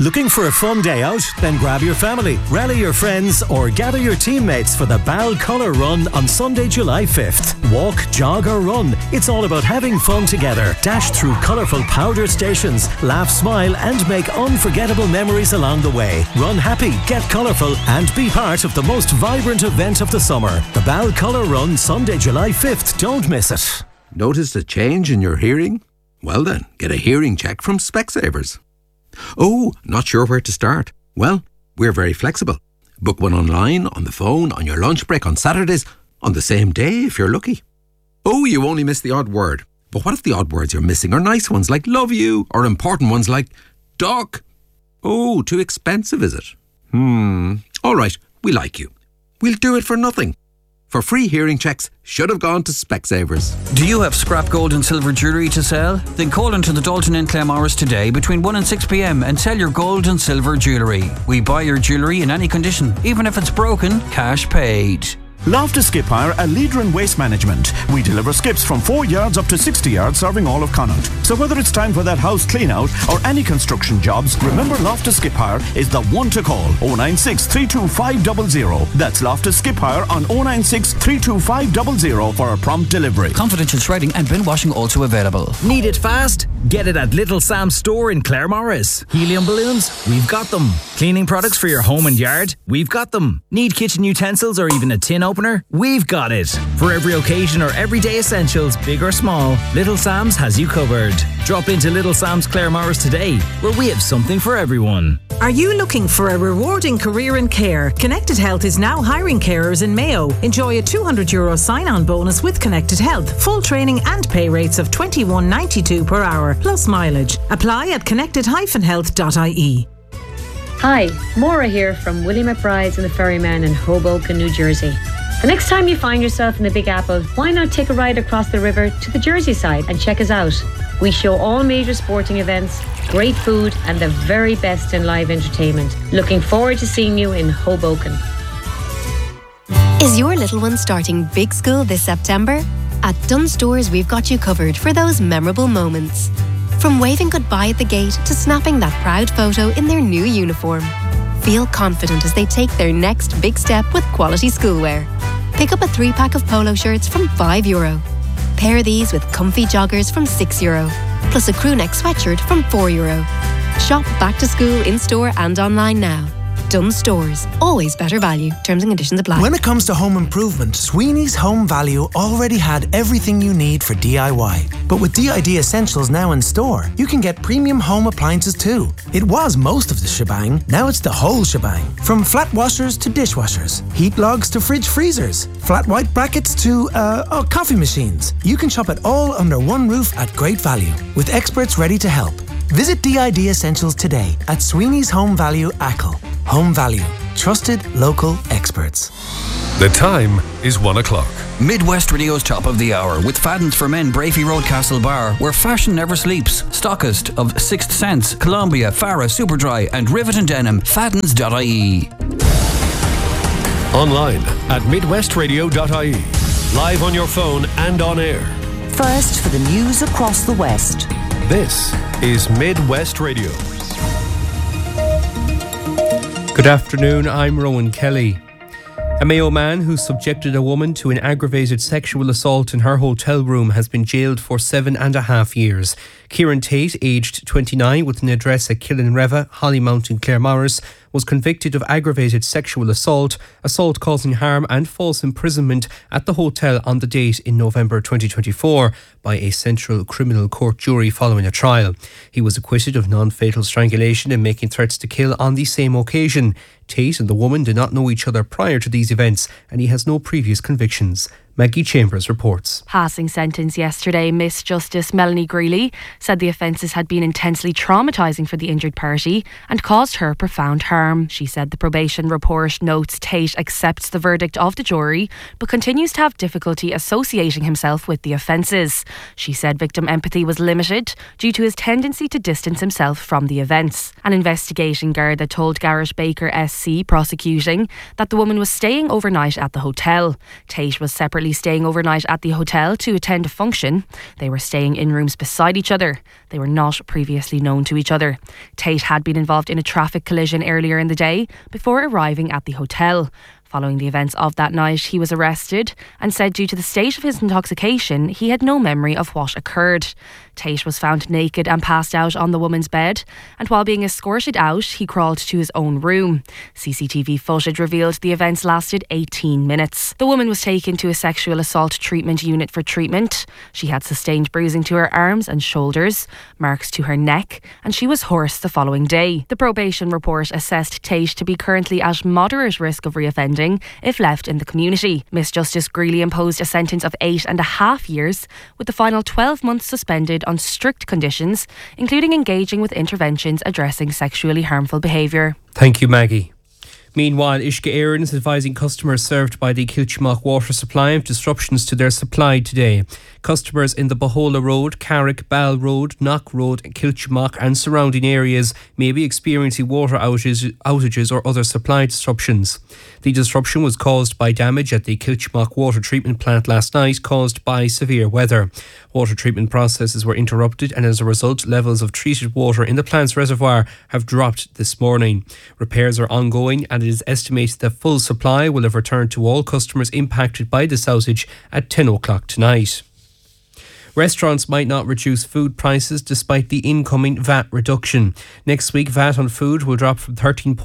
Looking for a fun day out? Then grab your family, rally your friends, or gather your teammates for the Bal Colour Run on Sunday, July 5th. Walk, jog or run. It's all about having fun together. Dash through colourful powder stations, laugh, smile and make unforgettable memories along the way. Run happy, get colourful and be part of the most vibrant event of the summer. The Bal Colour Run, Sunday, July 5th. Don't miss it. Noticed a change in your hearing? Well then, get a hearing check from Specsavers. Oh, not sure where to start? Well, we're very flexible. Book one online, on the phone, on your lunch break, on Saturdays, on the same day if you're lucky. Oh, you only missed the odd word. But what if the odd words you're missing are nice ones like love you, or important ones like duck? Oh, too expensive is it? All right, we like you. We'll do it for nothing. For free hearing checks, should have gone to Specsavers. Do you have scrap gold and silver jewellery to sell? Then call into the Dalton in Claremorris today between 1 and 6 p.m. and sell your gold and silver jewellery. We buy your jewellery in any condition, even if it's broken, cash paid. Loftus Skip Hire, a leader in waste management. We deliver skips from 4 yards up to 60 yards, serving all of Connaught. So whether it's time for that house clean out or any construction jobs, remember Loftus Skip Hire is the one to call. 096 325 00. That's Loftus Skip Hire on 096 325 00 for a prompt delivery. Confidential shredding and bin washing also available. Need it fast? Get it at Little Sam's store in Claremorris. Helium balloons? We've got them. Cleaning products for your home and yard? We've got them. Need kitchen utensils or even a tin opener? We've got it. For every occasion or everyday essentials, big or small, Little Sam's has you covered. Drop into Little Sam's Claremorris today, where we have something for everyone. Are you looking for a rewarding career in care? Connected Health is now hiring carers in Mayo. Enjoy a €200 sign-on bonus with Connected Health. Full training and pay rates of $21.92 per hour, plus mileage. Apply at connected-health.ie. Hi, Maura here from Willie McBride's and the Ferryman in Hoboken, New Jersey. The next time you find yourself in the Big Apple, why not take a ride across the river to the Jersey side and check us out? We show all major sporting events, great food and the very best in live entertainment. Looking forward to seeing you in Hoboken. Is your little one starting big school this September? At Dunnes Stores, we've got you covered for those memorable moments. From waving goodbye at the gate to snapping that proud photo in their new uniform. Feel confident as they take their next big step with quality schoolwear. Pick up a 3-pack of polo shirts from €5. Pair these with comfy joggers from €6, plus a crew neck sweatshirt from €4. Shop back to school in-store and online now. Dunnes Stores. Always better value. Terms and conditions apply. When it comes to home improvement, Sweeney's Home Value already had everything you need for DIY. But with DID Essentials now in store, you can get premium home appliances too. It was most of the shebang, now it's the whole shebang. From flat washers to dishwashers, heat logs to fridge freezers, flat white brackets to coffee machines. You can shop it all under one roof at great value, with experts ready to help. Visit DID Essentials today at Sweeney's Home Value Achill. Home Value. Trusted local experts. The time is 1 o'clock. Midwest Radio's top of the hour with Fadden's for Men, Brafey Road, Castle Bar, where fashion never sleeps. Stockist of Sixth Sense, Columbia, Farah, Superdry and Rivet and Denim. Faddens.ie. Online at midwestradio.ie. Live on your phone and on air. First for the news across the West. This is Midwest Radio. Good afternoon, I'm Rowan Kelly. A Mayo man who subjected a woman to an aggravated sexual assault in her hotel room has been jailed for 7.5 years. Kieran Tate, aged 29, with an address at Killinreva, Hollymount in Claremorris, was convicted of aggravated sexual assault causing harm and false imprisonment at the hotel on the date in November 2024 by a Central Criminal Court jury following a trial. He was acquitted of non-fatal strangulation and making threats to kill on the same occasion. Tate and the woman did not know each other prior to these events and he has no previous convictions. Maggie Chambers reports. Passing sentence yesterday, Miss Justice Melanie Greeley said the offences had been intensely traumatising for the injured party and caused her profound harm. She said the probation report notes Tate accepts the verdict of the jury but continues to have difficulty associating himself with the offences. She said victim empathy was limited due to his tendency to distance himself from the events. An investigating Garda told Garrett Baker SC prosecuting that the woman was staying overnight at the hotel. Tate was separately reportedly staying overnight at the hotel to attend a function. They were staying in rooms beside each other. They were not previously known to each other. Tate had been involved in a traffic collision earlier in the day before arriving at the hotel. Following the events of that night, he was arrested and said due to the state of his intoxication, he had no memory of what occurred. Tate was found naked and passed out on the woman's bed, and while being escorted out, he crawled to his own room. CCTV footage revealed the events lasted 18 minutes. The woman was taken to a sexual assault treatment unit for treatment. She had sustained bruising to her arms and shoulders, marks to her neck, and she was hoarse the following day. The probation report assessed Tate to be currently at moderate risk of reoffending if left in the community. Miss Justice Greeley imposed a sentence of 8.5 years, with the final 12 months suspended on strict conditions, including engaging with interventions addressing sexually harmful behaviour. Thank you, Maggie. Meanwhile, Uisce Éireann is advising customers served by the Kilchmock water supply of disruptions to their supply today. Customers in the Bahola Road, Carrick, Ball Road, Knock Road, Kilchmock and surrounding areas may be experiencing water outages or other supply disruptions. The disruption was caused by damage at the Kilchmock water treatment plant last night, caused by severe weather. Water treatment processes were interrupted, and as a result, levels of treated water in the plant's reservoir have dropped this morning. Repairs are ongoing, and it is estimated that full supply will have returned to all customers impacted by this outage at 10 o'clock tonight. Restaurants might not reduce food prices despite the incoming VAT reduction. Next week, VAT on food will drop from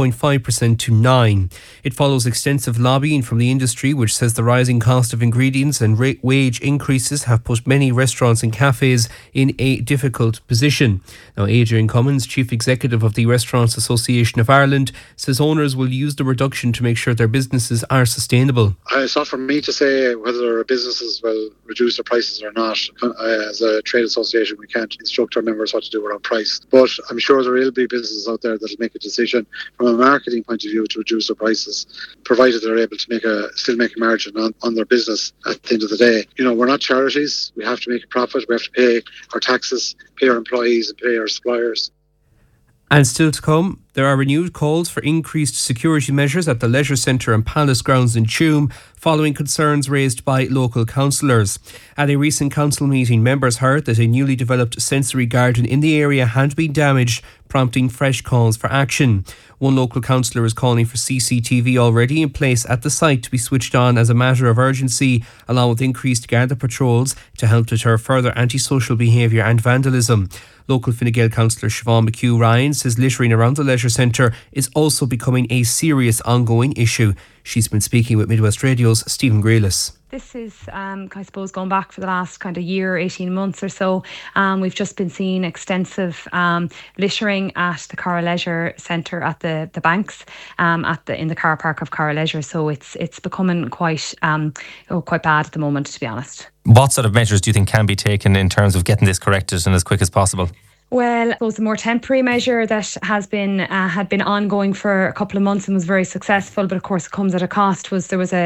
13.5% to 9%. It follows extensive lobbying from the industry, which says the rising cost of ingredients and wage increases have put many restaurants and cafes in a difficult position. Now, Adrian Cummins, Chief Executive of the Restaurants Association of Ireland, says owners will use the reduction to make sure their businesses are sustainable. It's not for me to say whether businesses will reduce their prices or not. As a trade association, we can't instruct our members what to do around price. But I'm sure there will be businesses out there that will make a decision from a marketing point of view to reduce their prices, provided they're able to still make a margin on their business at the end of the day. You know, we're not charities. We have to make a profit. We have to pay our taxes, pay our employees and pay our suppliers. And still to come, there are renewed calls for increased security measures at the Leisure Centre and Palace grounds in Tuam, following concerns raised by local councillors. At a recent council meeting, members heard that a newly developed sensory garden in the area had been damaged, prompting fresh calls for action. One local councillor is calling for CCTV already in place at the site to be switched on as a matter of urgency, along with increased Garda patrols to help deter further antisocial behaviour and vandalism. Local Fine Gael councillor Siobhan McHugh-Ryan says littering around the leisure centre is also becoming a serious ongoing issue. She's been speaking with Midwest Radio's Stephen Grealis. This is, I suppose, going back for the last kind of year, 18 months or so. We've just been seeing extensive littering at the Cara Leisure Centre at the banks, in the car park of Cara Leisure. So it's becoming quite bad at the moment, to be honest. What sort of measures do you think can be taken in terms of getting this corrected and as quick as possible? Well, I suppose the more temporary measure that had been ongoing for a couple of months and was very successful, but of course it comes at a cost. There was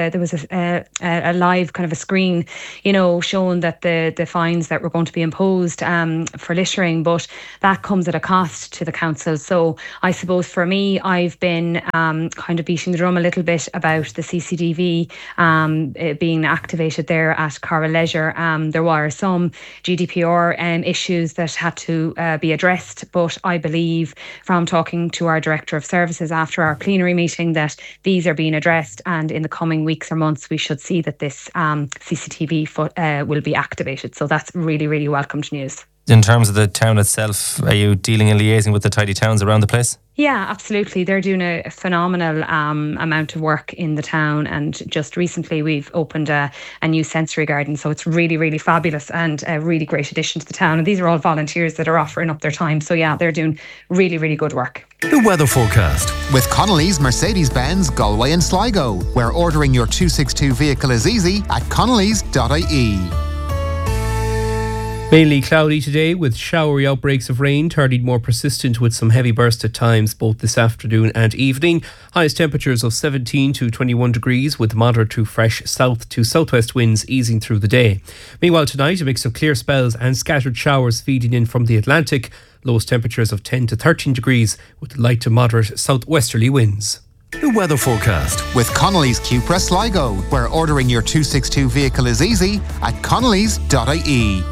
a live kind of a screen, showing that the fines that were going to be imposed for littering, but that comes at a cost to the council. So I suppose for me, I've been kind of beating the drum a little bit about the CCTV being activated there at Cara Leisure. There were some GDPR issues that had to be addressed, but I believe from talking to our Director of Services after our plenary meeting that these are being addressed, and in the coming weeks or months we should see that this CCTV will be activated. So that's really, really welcomed news. In terms of the town itself, are you dealing and liaising with the tidy towns around the place? Yeah, absolutely. They're doing a phenomenal amount of work in the town, and just recently we've opened a new sensory garden, so it's really, really fabulous and a really great addition to the town. And these are all volunteers that are offering up their time, so yeah, they're doing really, really good work. The weather forecast with Connolly's Mercedes-Benz Galway and Sligo, where ordering your 262 vehicle is easy at connellys.ie. Mainly cloudy today with showery outbreaks of rain, turning more persistent with some heavy bursts at times both this afternoon and evening. Highest temperatures of 17 to 21 degrees with moderate to fresh south to southwest winds easing through the day. Meanwhile tonight, a mix of clear spells and scattered showers feeding in from the Atlantic. Lowest temperatures of 10 to 13 degrees with light to moderate southwesterly winds. The weather forecast with Connolly's Cupra Sligo, where ordering your 262 vehicle is easy at connolly's.ie.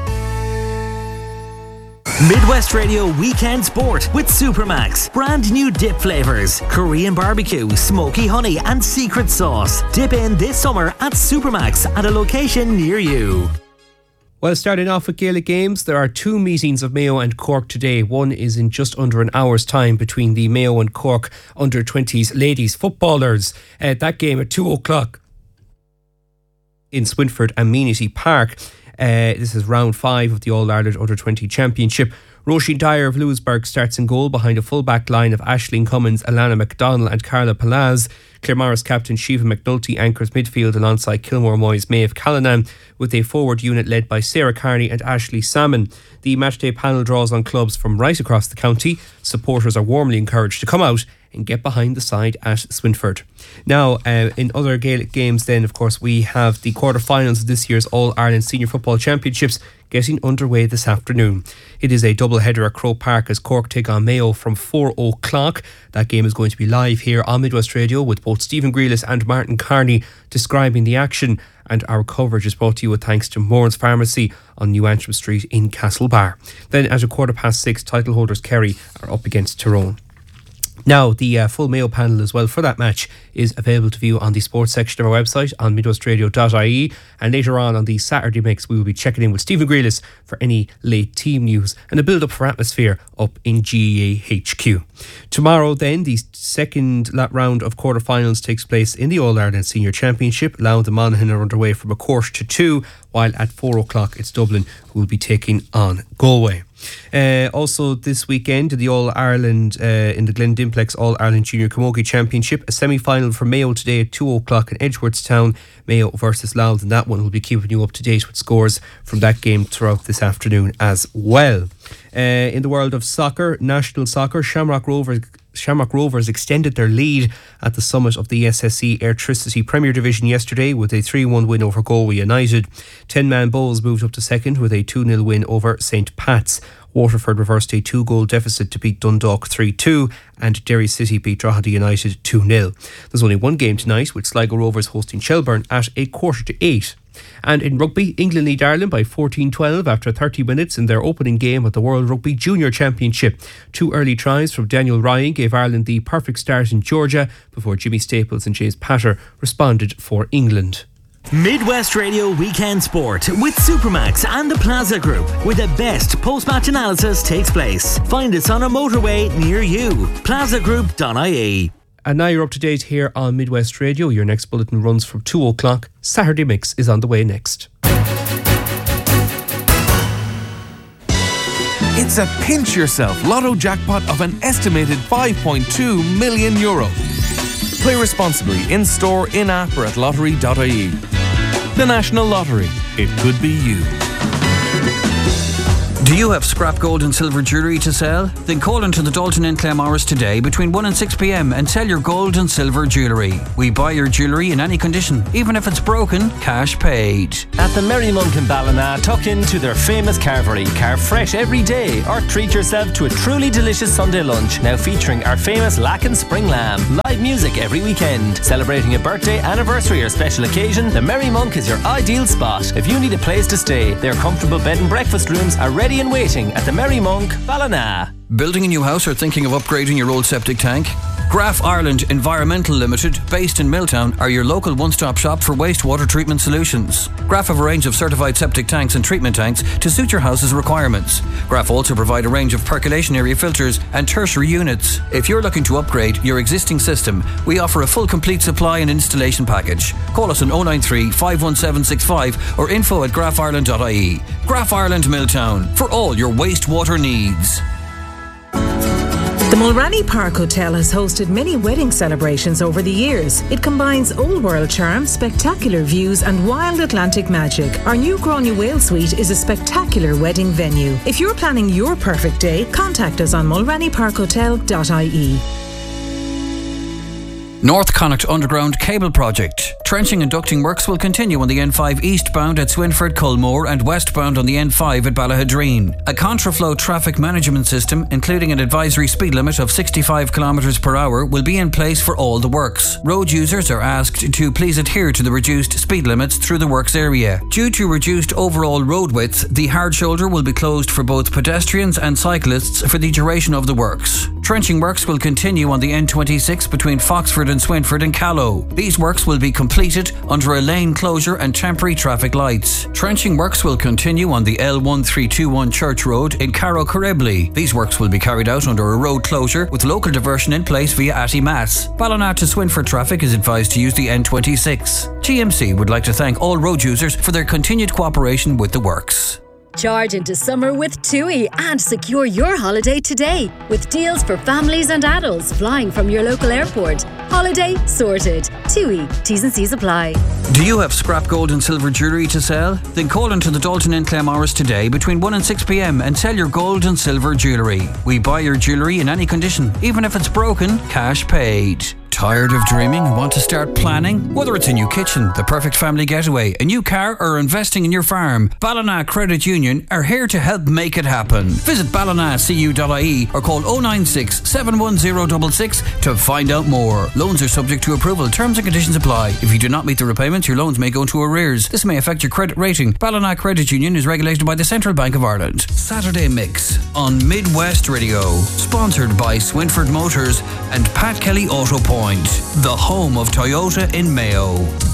Midwest Radio Weekend Sport with Supermax. Brand new dip flavours, Korean barbecue, smoky honey and secret sauce. Dip in this summer at Supermax at a location near you. Well, starting off with Gaelic games, there are two meetings of Mayo and Cork today. One is in just under an hour's time between the Mayo and Cork under-20s ladies footballers. That game at 2 o'clock in Swinford Amenity Park. This is round 5 of the All-Ireland Under-20 Championship. Roisin Dyer of Lewisburg starts in goal behind a full-back line of Aisling Cummins, Alana McDonnell and Carla Palaz. Claremorris captain Shiva McNulty anchors midfield alongside Kilmore Moyes Maeve Callanan, with a forward unit led by Sarah Carney and Ashley Salmon. The matchday panel draws on clubs from right across the county. Supporters are warmly encouraged to come out and get behind the side at Swinford. Now, in other Gaelic games then, of course, we have the quarter-finals of this year's All-Ireland Senior Football Championships getting underway this afternoon. It is a double-header at Croke Park as Cork take on Mayo from 4 o'clock. That game is going to be live here on Midwest Radio with both Stephen Grealis and Martin Carney describing the action, and our coverage is brought to you with thanks to Moran's Pharmacy on New Antrim Street in Castlebar. Then at 6:15, title holders Kerry are up against Tyrone. Now, the full Mayo panel as well for that match is available to view on the sports section of our website on midwestradio.ie, and later on the Saturday mix we will be checking in with Stephen Grealis for any late team news and a build-up for atmosphere up in GAA HQ. Tomorrow then, the second round of quarter-finals takes place in the All-Ireland Senior Championship. Louth and Monaghan are underway from a 1:45, while at 4 o'clock it's Dublin who will be taking on Galway. Also this weekend, the All-Ireland in the Glendimplex All-Ireland Junior Camogie Championship, a semi-final for Mayo today at 2 o'clock in Edgeworthstown, Mayo versus Louth, and that one will be keeping you up to date with scores from that game throughout this afternoon as well. In the world of soccer, national soccer, Shamrock Rovers extended their lead at the summit of the SSE Airtricity Premier Division yesterday with a 3-1 win over Galway United. 10-man Bowls moved up to second with a 2-0 win over St. Pat's. Waterford reversed a 2-goal deficit to beat Dundalk 3-2, and Derry City beat Drogheda United 2-0. There's only one game tonight, with Sligo Rovers hosting Shelbourne at 7:45. And in rugby, England lead Ireland by 14-12 after 30 minutes in their opening game at the World Rugby Junior Championship. 2 early tries from Daniel Ryan gave Ireland the perfect start in Georgia before Jimmy Staples and James Patter responded for England. Midwest Radio Weekend Sport with Supermax and the Plaza Group, where the best post-match analysis takes place. Find us on a motorway near you. plazagroup.ie. And now you're up to date here on Midwest Radio. Your next bulletin runs from 2 o'clock. Saturday Mix is on the way next. It's a pinch yourself lotto jackpot of an estimated €5.2 million. Play responsibly in store, in app or at lottery.ie. The National Lottery. It could be you. Do you have scrap gold and silver jewellery to sell? Then call into the Dalton in Claremorris today between 1 and 6 p.m. and sell your gold and silver jewellery. We buy your jewellery in any condition, even if it's broken, cash paid. At the Merry Monk in Ballina, tuck into their famous carvery. Carve fresh every day or treat yourself to a truly delicious Sunday lunch, now featuring our famous Lacken Spring Lamb. Live music every weekend. Celebrating a birthday, anniversary or special occasion, the Merry Monk is your ideal spot. If you need a place to stay, their comfortable bed and breakfast rooms are ready and waiting at the Merry Monk, Ballina. Building a new house or thinking of upgrading your old septic tank? Graf Ireland Environmental Limited, based in Milltown, are your local one-stop shop for wastewater treatment solutions. Graf have a range of certified septic tanks and treatment tanks to suit your house's requirements. Graf also provide a range of percolation area filters and tertiary units. If you're looking to upgrade your existing system, we offer a full complete supply and installation package. Call us on 093 51765 or info@grafireland.ie. Graf Ireland Milltown, for all your wastewater needs. The Mulranny Park Hotel has hosted many wedding celebrations over the years. It combines old world charm, spectacular views and wild Atlantic magic. Our new Grania Whale Suite is a spectacular wedding venue. If you're planning your perfect day, contact us on mulrannyparkhotel.ie. North Connacht Underground Cable Project. Trenching and ducting works will continue on the N5 eastbound at Swinford, Culmore and westbound on the N5 at Ballahadreen. A contraflow traffic management system, including an advisory speed limit of 65 km per hour, will be in place for all the works. Road users are asked to please adhere to the reduced speed limits through the works area. Due to reduced overall road width, the hard shoulder will be closed for both pedestrians and cyclists for the duration of the works. Trenching works will continue on the N26 between Foxford and Swinford and Callow. These works will be completed under a lane closure and temporary traffic lights. Trenching works will continue on the L1321 Church Road in Carrow Correbly. These works will be carried out under a road closure with local diversion in place via Atty Mass. Ballina to Swinford traffic is advised to use the N26. GMC would like to thank all road users for their continued cooperation with the works. Charge into summer with TUI and secure your holiday today with deals for families and adults flying from your local airport. Holiday sorted. TUI. T's and C's apply. Do you have scrap gold and silver jewellery to sell? Then call into the Dalton in Claremorris today between 1 and 6 p.m. and sell your gold and silver jewellery. We buy your jewellery in any condition, even if it's broken, cash paid. Tired of dreaming and want to start planning? Whether it's a new kitchen, the perfect family getaway, a new car or investing in your farm, Ballina Credit Union are here to help make it happen. Visit ballinacu.ie or call 096 710 66 to find out more. Loans are subject to approval. Terms and conditions apply. If you do not meet the repayments, your loans may go into arrears. This may affect your credit rating. Ballina Credit Union is regulated by the Central Bank of Ireland. Saturday Mix on Midwest Radio. Sponsored by Swinford Motors and Pat Kelly Auto Point, the home of Toyota in Mayo.